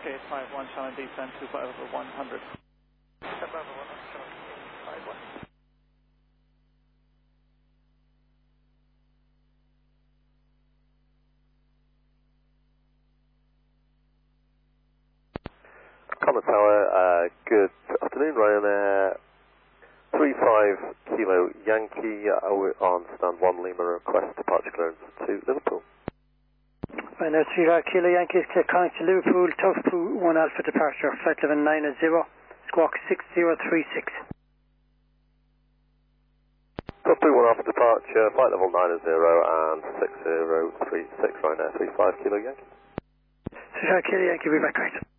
Okay, 51 channel descent to flight level 100. Step level 100, 51. Comet Tower, good afternoon, Ryanair 35 Kilo Yankee, on stand 1 Lima, request departure clearance to Liverpool. Ryanair 35 Kilo Yankee is clear calling to Liverpool, Tofu 1 Alpha departure, flight level 90, squawk 6036. Tofu 1 Alpha departure, flight level 90 and 6036, Ryanair 35 Kilo Yankee. 35 Kilo Yankee, be back right.